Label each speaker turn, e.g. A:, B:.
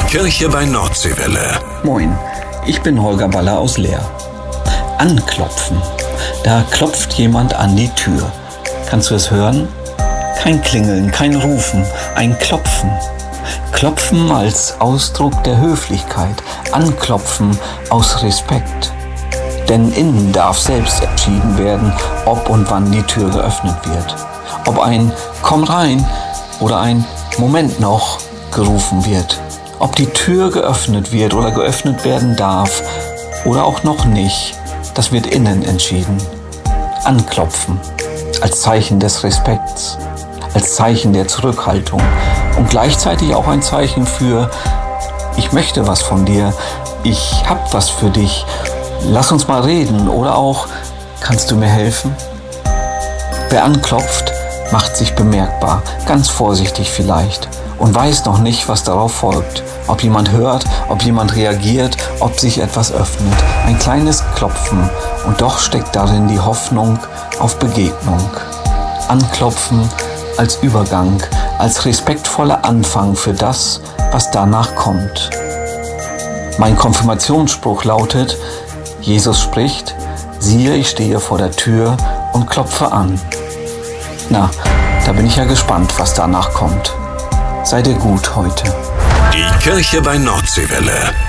A: Kirche bei Nordseewelle.
B: Moin, ich bin Holger Baller aus Leer. Anklopfen. Da klopft jemand an die Tür. Kannst du es hören? Kein Klingeln, kein Rufen, ein Klopfen. Klopfen als Ausdruck der Höflichkeit. Anklopfen aus Respekt. Denn innen darf selbst entschieden werden, ob und wann die Tür geöffnet wird. Ob ein "Komm rein" oder ein "Moment noch" gerufen wird. Ob die Tür geöffnet wird oder geöffnet werden darf oder auch noch nicht, das wird innen entschieden. Anklopfen als Zeichen des Respekts, als Zeichen der Zurückhaltung und gleichzeitig auch ein Zeichen für: Ich möchte was von dir, ich hab was für dich, lass uns mal reden, oder auch: Kannst du mir helfen? Wer anklopft, macht sich bemerkbar, ganz vorsichtig vielleicht, und weiß noch nicht, was darauf folgt. Ob jemand hört, ob jemand reagiert, ob sich etwas öffnet. Ein kleines Klopfen, und doch steckt darin die Hoffnung auf Begegnung. Anklopfen als Übergang, als respektvoller Anfang für das, was danach kommt. Mein Konfirmationsspruch lautet: Jesus spricht: Siehe, ich stehe vor der Tür und klopfe an. Na, da bin ich ja gespannt, was danach kommt. Sei dir gut heute.
A: Die Kirche bei Nordseewelle.